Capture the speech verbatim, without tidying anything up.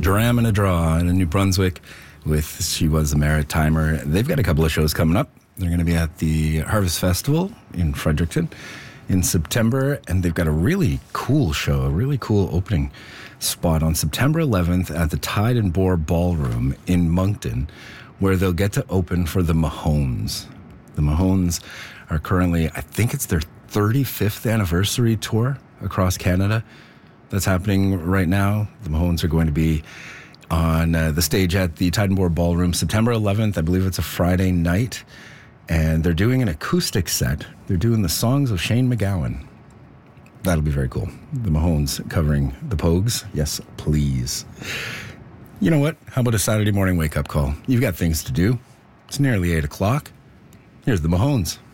Dram and a Draw in New Brunswick with She Was a Maritimer. They've got a couple of shows coming up. They're going to be at the Harvest Festival in Fredericton in September, and they've got a really cool show, a really cool opening spot on September eleventh at the Tide and Boar Ballroom in Moncton, where they'll get to open for the Mahones. The Mahones are currently, I think it's their thirty-fifth anniversary tour across Canada that's happening right now. The Mahones are going to be on uh, the stage at the Tide and Boar Ballroom September eleventh. I believe it's a Friday night. And they're doing an acoustic set. They're doing the songs of Shane MacGowan. That'll be very cool. The Mahones covering the Pogues. Yes, please. You know what? How about a Saturday morning wake-up call? You've got things to do. It's nearly eight o'clock. Here's the Mahones.